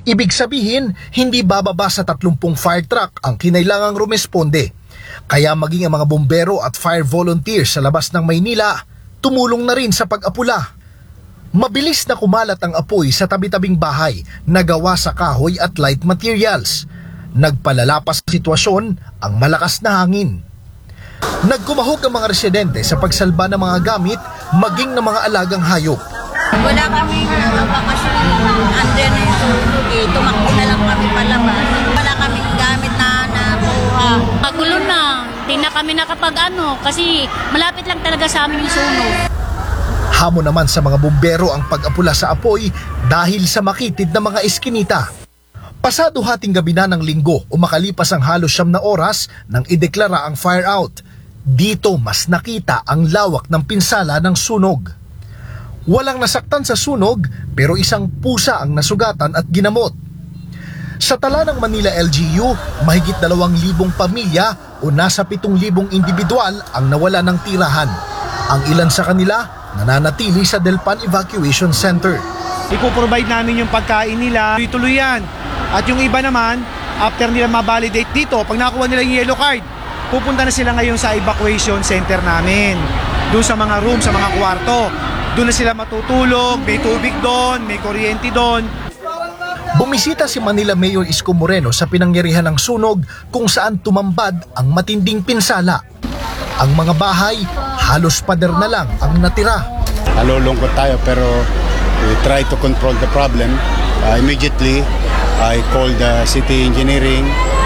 Ibig sabihin, hindi bababa sa 30 fire truck ang kinailangang rumesponde. Kaya maging ang mga bombero at fire volunteers sa labas ng Maynila, tumulong na rin sa pag-apula. Mabilis na kumalat ang apoy sa tabi-tabing bahay na gawa sa kahoy at light materials. Nagpalala pa sa sitwasyon ang malakas na hangin. Nagkumahog ang mga residente sa pagsalba ng mga gamit maging ng mga alagang hayop. Wala kami bakasyon, andyan na yung sunog eh. Tumakbo na lang kami palabas. Wala kaming gamit na nakuha. Magulo na, di na kami kasi malapit lang talaga sa amin yung sunog. Hamon naman sa mga bumbero ang pag-apula sa apoy dahil sa makitid na mga eskinita. Pasado hating gabi na ng Linggo o makalipas ang halos 9 na oras nang ideklara ang fire out. Dito mas nakita ang lawak ng pinsala ng sunog. Walang nasaktan sa sunog pero isang pusa ang nasugatan at ginamot. Sa tala ng Manila LGU, mahigit 2,000 pamilya o nasa 7,000 individual ang nawala ng tirahan. Ang ilan sa kanila nananatili sa Delpan Evacuation Center. Ipoprovide namin yung pagkain nila, tuloy yan. At yung iba naman, after nila ma-validate dito, pag nakuha nila yung yellow card, pupunta na sila ngayon sa evacuation center namin. Doon sa mga room, sa mga kwarto. Doon na sila matutulog, may tubig doon, may kuryente doon. Bumisita si Manila Mayor Isko Moreno sa pinangyarihan ng sunog kung saan tumambad ang matinding pinsala. Ang mga bahay, halos pader na lang ang natira. Nalulungkot tayo pero we try to control the problem. Immediately, I called the city engineering,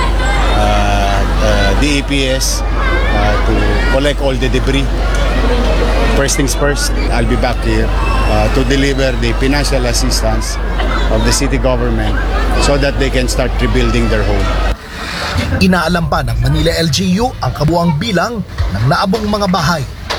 DEPS to collect all the debris. First things first, I'll be back here to deliver the financial assistance of the city government so that they can start rebuilding their home. Inaalam pa ng Manila LGU ang kabuang bilang ng naabong mga bahay.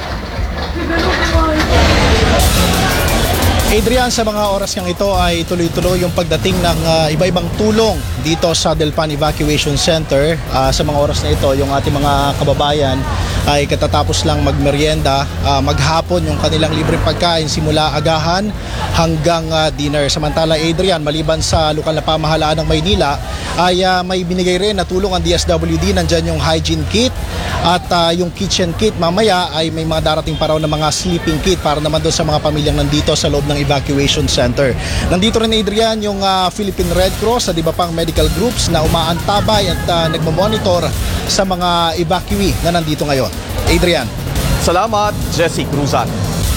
Adrian, sa mga oras ngang ito ay tuloy-tuloy yung pagdating ng iba-ibang tulong dito sa Delpan Evacuation Center. Sa mga oras na ito, yung ating mga kababayan ay katatapos lang magmerienda, maghapon yung kanilang libreng pagkain simula agahan hanggang dinner. Samantala, Adrian, maliban sa lokal na pamahalaan ng Maynila, ay may binigay rin na tulong ang DSWD. Nandyan yung hygiene kit at yung kitchen kit. Mamaya ay may mga darating pa raw na mga sleeping kit para naman doon sa mga pamilyang nandito sa loob ng evacuation center. Nandito rin, Adrian, yung Philippine Red Cross at iba pang medical groups na umaantabay at nagmamonitor sa mga evacuee na nandito ngayon. Adrian. Salamat, Jesse Cruzan.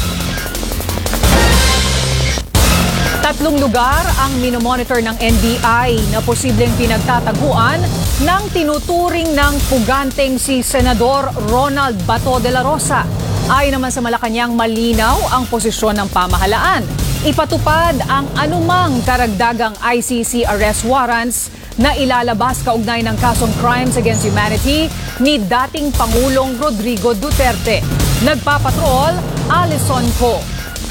3 lugar ang minomonitor ng NBI na posibleng pinagtataguan ng tinuturing ng puganteng si Senador Ronald Bato de la Rosa. Ayon naman sa Malacanang, malinaw ang posisyon ng pamahalaan. Ipatupad ang anumang karagdagang ICC arrest warrants na ilalabas kaugnay ng kasong Crimes Against Humanity ni dating Pangulong Rodrigo Duterte. Nagpapatrol, Alison Co.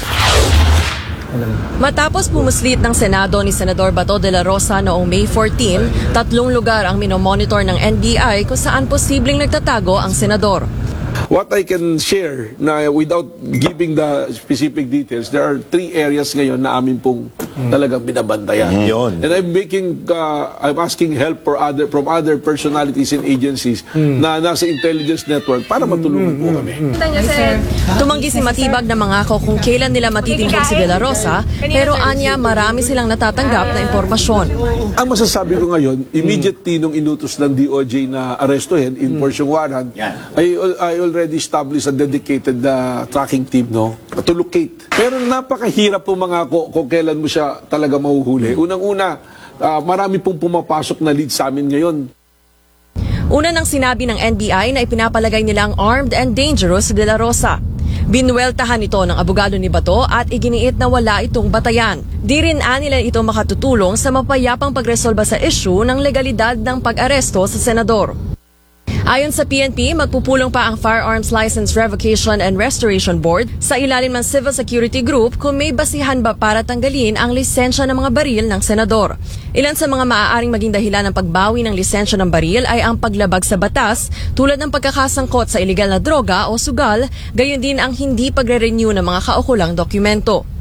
Matapos pumuslit ng Senado ni Senador Bato de la Rosa noong May 14, 3 lugar ang minomonitor ng NBI kung saan posibleng nagtatago ang senador. What I can share na without giving the specific details, there are 3 areas ngayon na amin pong talagang binabantayan. And I'm asking help from other personalities and agencies na nasa intelligence network para matulungan po kami. Tumanggi si Matibag na mangako kung kailan nila matitindig si De La Rosa, pero anya marami silang natatanggap na impormasyon. Ang masasabi ko ngayon, immediately nung inutos ng DOJ na arestuhin in portion warrant, I already established a dedicated tracking team to locate. Pero napakahirap po mga kung kailan mo siya talaga mahuhuli. Unang-una, marami pong pumapasok na lead sa amin ngayon. Una nang sinabi ng NBI na ipinapalagay nilang armed and dangerous si De La Rosa. Binuweltahan ito ng abogado ni Bato at iginiit na wala itong batayan. Di rin nila ito makatutulong sa mapayapang pagresolba sa issue ng legalidad ng pag-aresto sa senador. Ayon sa PNP, magpupulong pa ang Firearms License Revocation and Restoration Board sa ilalim ng Civil Security Group kung may basihan ba para tanggalin ang lisensya ng mga baril ng senador. Ilan sa mga maaaring maging dahilan ng pagbawi ng lisensya ng baril ay ang paglabag sa batas tulad ng pagkakasangkot sa iligal na droga o sugal, gayon din ang hindi pagre-renew ng mga kaukulang dokumento.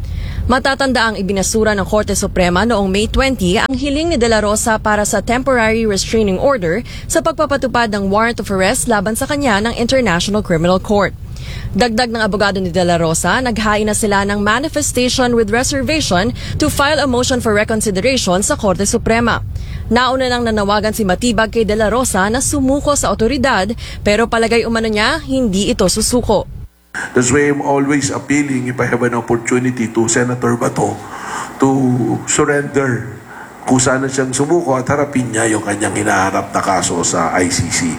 Matatanda ang ibinasura ng Korte Suprema noong May 20 ang hiling ni De La Rosa para sa temporary restraining order sa pagpapatupad ng warrant of arrest laban sa kanya ng International Criminal Court. Dagdag ng abogado ni De La Rosa, naghain na sila ng manifestation with reservation to file a motion for reconsideration sa Korte Suprema. Nauna nang nanawagan si Matibag kay De La Rosa na sumuko sa otoridad pero palagay umano niya hindi ito susuko. That's why I'm always appealing if I have an opportunity to Senator Bato to surrender kung sana siyang sumuko at harapin niya yung kanyang hinaharap na kaso sa ICC.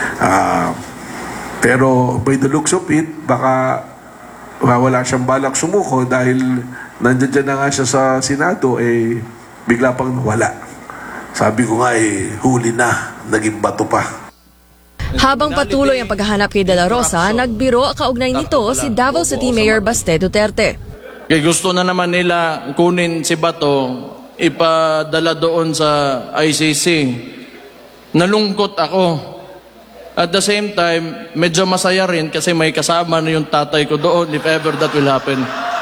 Pero by the looks of it, baka wala siyang balak sumuko dahil nandiyan na nga siya sa Senado, bigla pang wala. Sabi ko nga huli na, naging bato pa. Habang patuloy ang paghahanap kay De La Rosa, nagbiro kaugnay nito si Davao City Mayor Baste Duterte. Kaya gusto na naman nila kunin si Bato, ipadala doon sa ICC. Nalungkot ako. At the same time, medyo masaya rin kasi may kasama na yung tatay ko doon if ever that will happen.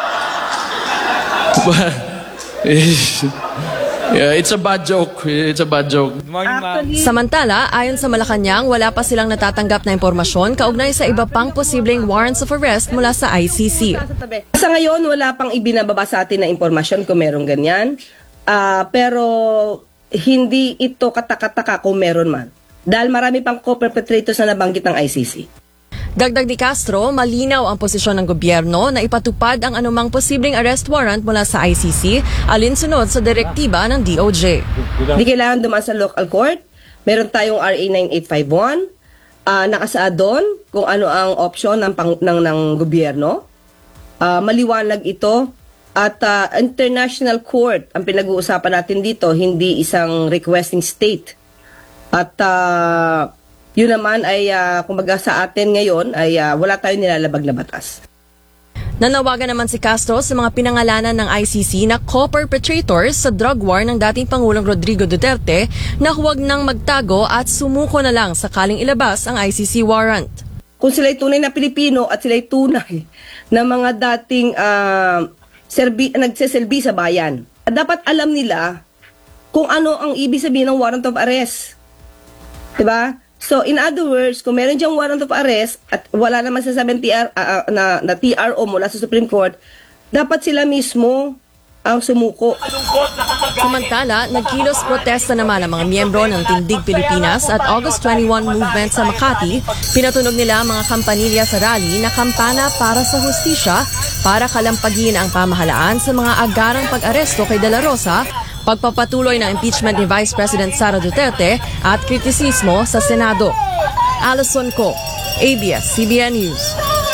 Yeah, it's a bad joke. It's a bad joke. Samantala, ayon sa Malacanang, wala pa silang natatanggap na impormasyon kaugnay sa iba pang posibleng warrants of arrest mula sa ICC. Sa ngayon, wala pang ibinababa sa atin na impormasyon kung meron ganyan. Pero hindi ito katakataka kung meron man. Dahil marami pang co-perpetrators na nabanggit ng ICC. Dagdag ni Castro, malinaw ang posisyon ng gobyerno na ipatupad ang anumang posibleng arrest warrant mula sa ICC alinsunod sa direktiba ng DOJ. Hindi kailangan dumaan sa local court. Meron tayong RA 9851. Nakasaad doon kung ano ang option ng gobyerno. Maliwanag ito. At international court, ang pinag-uusapan natin dito, hindi isang requesting state. At yun naman ay kumbaga sa atin ngayon ay wala tayong nilalabag na batas. Nanawagan naman si Castro sa mga pinangalanan ng ICC na co-perpetrators sa drug war ng dating Pangulong Rodrigo Duterte na huwag nang magtago at sumuko na lang sakaling ilabas ang ICC warrant. Kung sila'y tunay na Pilipino at sila'y tunay na mga dating nagseselbi sa bayan, dapat alam nila kung ano ang ibig sabihin ng warrant of arrest. Diba? So, in other words, kung meron diyang warrant of arrest at wala naman sasabing na TRO mula sa Supreme Court, dapat sila mismo ang sumuko. Samantala, nagkilos protesta naman ang mga miyembro ng Tindig Pilipinas at August 21 movement sa Makati. Pinatunog nila ang mga kampanilya sa rally na kampana para sa hustisya para kalampagin ang pamahalaan sa mga agarang pag-aresto kay De La Rosa, pagpapatuloy ng impeachment ni Vice President Sara Duterte at kritisismo sa Senado. Alison Co, ABS-CBN News.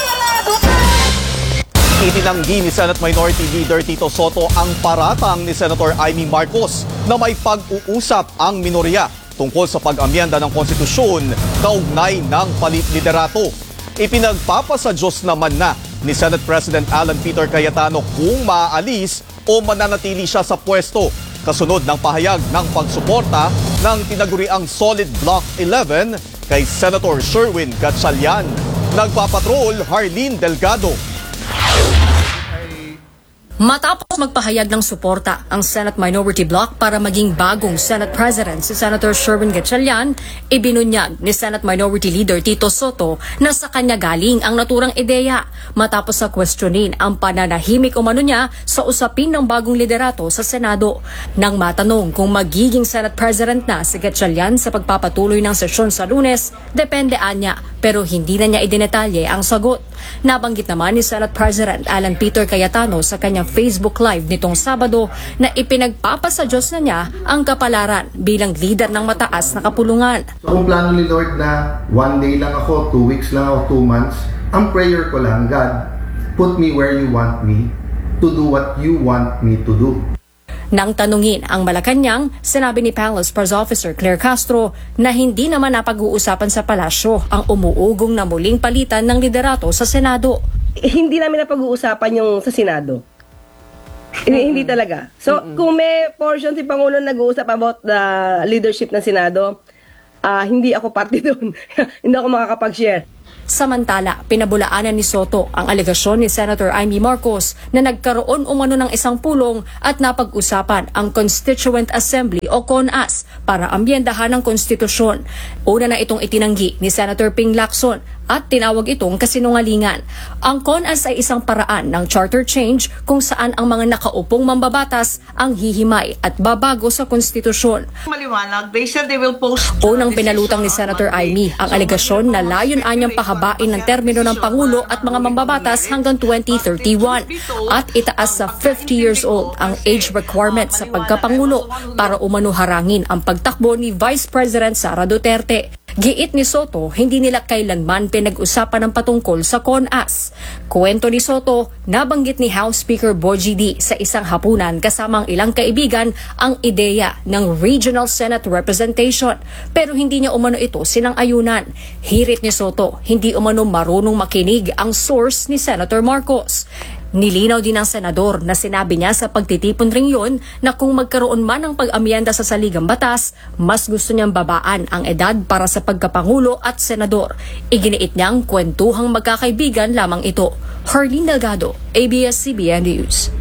Itinanggi ni Senate Minority Leader Tito Soto ang paratang ni Senator Amy Marcos na may pag-uusap ang minorya tungkol sa pag-amyenda ng konstitusyon kaugnay ng palit liderato. Ipinagpapasadyos naman na ni Senate President Alan Peter Cayetano kung maaalis o mananatili siya sa pwesto kasunod ng pahayag ng pagsuporta ng tinaguriang Solid Block 11 kay Senator Sherwin Gatchalian. Nagpapatrol Harleen Delgado. Matapos magpahayag ng suporta ang Senate Minority Bloc para maging bagong Senate President si Senator Sherwin Gatchalian, ibinunyag ni Senate Minority Leader Tito Soto na sa kanya galing ang naturang ideya matapos sa questionin ang pananahimik umano niya sa usapin ng bagong liderato sa Senado. Nang matanong kung magiging Senate President na si Gatchalian sa pagpapatuloy ng sesyon sa Lunes, depende anya pero hindi na niya idinetalye ang sagot. Nabanggit naman ni Senate President Alan Peter Cayetano sa kanyang Facebook Live nitong Sabado na ipinagpapasadyos na niya ang kapalaran bilang leader ng mataas na kapulungan. So, kung plano ni Lord na 1 day lang ako, 2 weeks lang ako, 2 months, ang prayer ko lang, God, put me where you want me to do what you want me to do. Nang tanungin ang Malacanang, sinabi ni Palace Press Officer Claire Castro na hindi naman napag-uusapan sa palasyo ang umuugong na muling palitan ng liderato sa Senado. Hindi namin napag-uusapan yung sa Senado. Hindi talaga. So, kung may portion si Pangulo nag-uusap about the leadership ng Senado, hindi ako parte doon. Hindi ako makakapag-share. Samantala, pinabulaanan ni Soto ang alegasyon ni Senator Amy Marcos na nagkaroon umano ng isang pulong at napag-usapan ang Constituent Assembly o CONAS para ambyendahan ng konstitusyon. Una na itong itinanggi ni Senator Ping Lacson at tinawag itong kasinungalingan. Ang CONAS ay isang paraan ng charter change kung saan ang mga nakaupong mambabatas ang hihimay at babago sa konstitusyon. Maliwanag, they said they will post. Unang pinalutang ni Senator Amy ang alegasyon na layon anyang pahabain ng termino ng Pangulo at mga mambabatas hanggang 2031 at itaas sa 50 years old ang age requirement sa pagkapangulo para umano harangin ang pagtakbo ni Vice President Sara Duterte. Giit ni Soto, hindi nila kailanman pinag-usapan ng patungkol sa CONAS. Kuwento ni Soto, nabanggit ni House Speaker Bogie D sa isang hapunan kasamang ilang kaibigan ang ideya ng Regional Senate Representation. Pero hindi niya umano ito sinang-ayunan. Hirit ni Soto, hindi umano marunong makinig ang source ni Senator Marcos. Nilinaw din ng senador na sinabi niya sa pagtitipon ring yun na kung magkaroon man ng pag-amyenda sa saligang batas, mas gusto niyang babaan ang edad para sa pagkapangulo at senador. Iginiit niyang kwentuhang magkakaibigan lamang ito. Harleen Delgado, ABS-CBN News.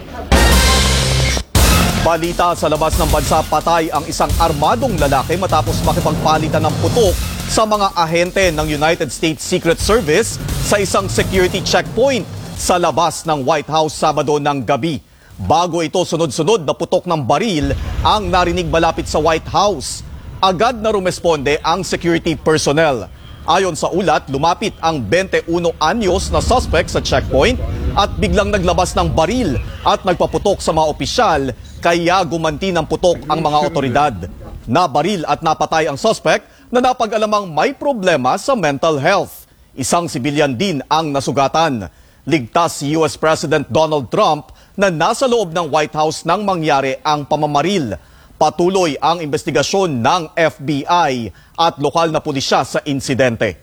Balita sa labas ng bansa, patay ang isang armadong lalaki matapos makipagpalitan ng putok sa mga ahente ng United States Secret Service sa isang security checkpoint sa labas ng White House Sabado ng gabi. Bago ito, sunod-sunod na putok ng baril ang narinig malapit sa White House. Agad na rumesponde ang security personnel. Ayon sa ulat, lumapit ang 21 anyos na suspect sa checkpoint at biglang naglabas ng baril at nagpaputok sa mga opisyal, kaya gumanti ng putok ang mga otoridad. Nabaril at napatay ang suspect na napag-alamang may problema sa mental health. Isang sibilyan din ang nasugatan. Ligtas si US President Donald Trump na nasa loob ng White House nang mangyari ang pamamaril. Patuloy ang investigasyon ng FBI at lokal na pulisya sa insidente.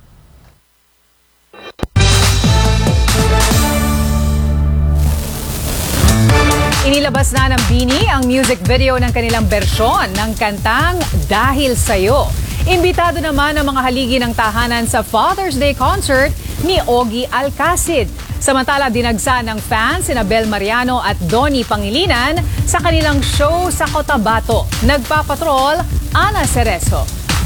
Inilabas na ng BINI ang music video ng kanilang bersyon ng kantang Dahil Sa'yo. Imbitado naman ang mga haligi ng tahanan sa Father's Day concert ni Ogie Alcacid. Samantala, dinagsa ng fans sina Bel Mariano at Donnie Pangilinan sa kanilang show sa Cotabato. Nagpapatrol, Ana Cerezo.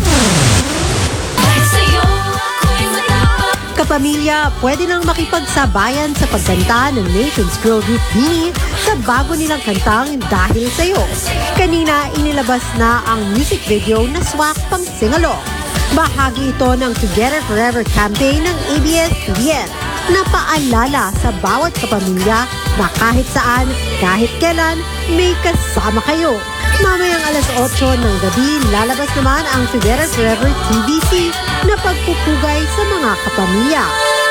Kapamilya, pwede nang makipagsabayan sa pagkanta ng Nation's Girl Group BINI sa bago nilang kantang Dahil Sa'yo. Kanina, inilabas na ang music video na swak pang sing-along. Bahagi ito ng Together Forever campaign ng ABS-CBN na paalala sa bawat kapamilya na kahit saan, kahit kailan, may kasama kayo. Mamayang alas 8 ng gabi, lalabas naman ang Together Forever TVC na pagpupugay sa mga kapamilya.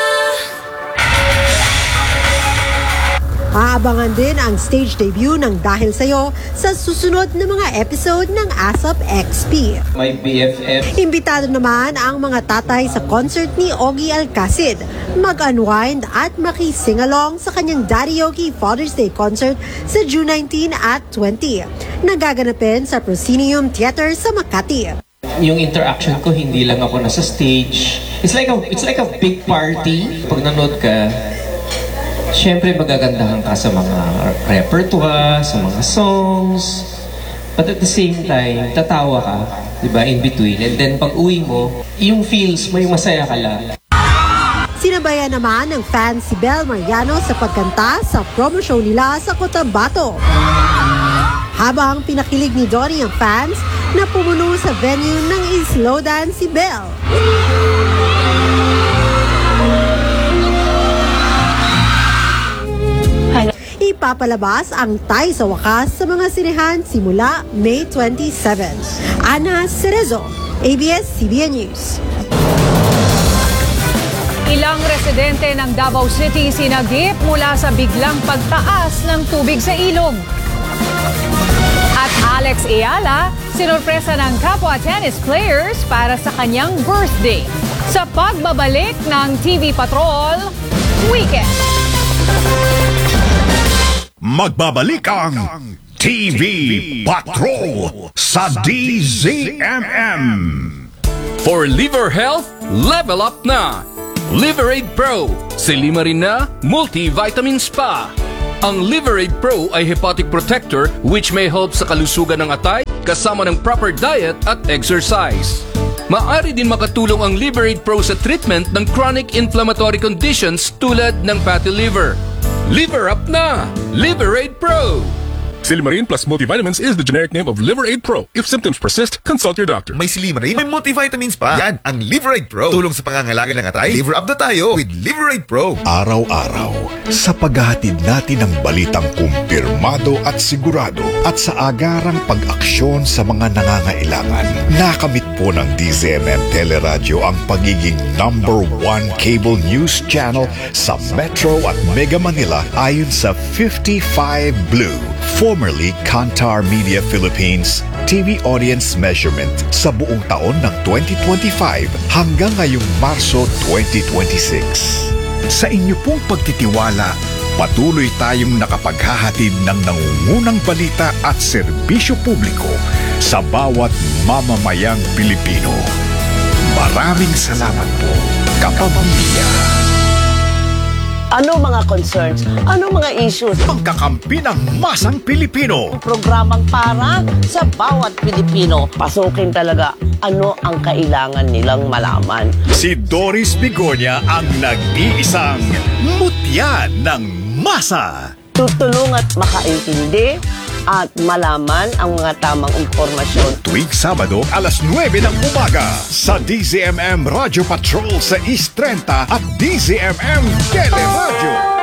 Aabangan din ang stage debut ng Dahil Sa'yo sa susunod na mga episode ng ASAP XP. My BFF. Imbitado naman ang mga tatay sa concert ni Ogie Alcacid mag-unwind at makising-along sa kanyang Daddy Father's Day concert sa June 19 at 20. Nagaganapin sa Proscenium Theater sa Makati. Yung interaction ko, hindi lang ako nasa stage. It's like a big party. Pag nanood ka, syempre magagandahan ka sa mga repertoire, sa mga songs. But at the same time, tatawa ka, di ba, in between. And then pag uwi mo, yung feels mo, yung masaya ka lang. Sinabayan naman ng fans si Bel Mariano sa pagkanta sa promo show nila sa Cotabato. Habang pinakilig ni Donnie ang fans na pumuno sa venue ng islodan si Bel. Ipapalabas ang Tay sa Wakas sa mga sinehan simula May 27. Ana Cerezo, ABS-CBN News. Ilang residente ng Davao City sinagip mula sa biglang pagtaas ng tubig sa ilog. At Alex Ayala, sinurpresa ng kapwa tennis players para sa kanyang birthday. Sa pagbabalik ng TV Patrol Weekend. Magbabalik ang TV Patrol sa DZMM. For liver health, level up na! Liverade Pro, si Limarin na multivitamins pa. Ang Liverade Pro ay hepatic protector which may help sa kalusugan ng atay kasama ng proper diet at exercise. Maaari din makatulong ang Liverade Pro sa treatment ng chronic inflammatory conditions tulad ng fatty liver. Liver up na! Liverade Pro! Silimarin plus multivitamins is the generic name of Liverade Pro. If symptoms persist, consult your doctor. May Silimarin, may multivitamins pa. Yan, ang Liverade Pro. Tulong sa pangangalaga ng atay. Liver up na tayo with Liverade Pro. Araw-araw, sa paghahatid natin ng balitang kumpirmado at sigurado at sa agarang pag-aksyon sa mga nangangailangan, nakamit po ng DZMM Teleradyo ang pagiging #1 cable news channel sa Metro at Mega Manila ayon sa 55 Blue, formerly Kantar Media Philippines TV audience measurement sa buong taon ng 2025 hanggang ngayong Marso 2026. Sa inyo pong pagtitiwala, patuloy tayong nakapaghahatid ng nangungunang balita at serbisyo publiko sa bawat mamamayang Pilipino. Maraming salamat po, kapamilya. Ano mga concerns? Ano mga issues? Pagkakampi ng masang Pilipino. Programang para sa bawat Pilipino. Pasukin talaga ano ang kailangan nilang malaman. Si Doris Bigonia ang nag-iisang mutya ng masa. Tutulong at makaintindi at malaman ang mga tamang impormasyon. Tuwing Sabado, alas 9 ng umaga sa DZMM Radio Patrol sa East 30 at DZMM Teleradyo.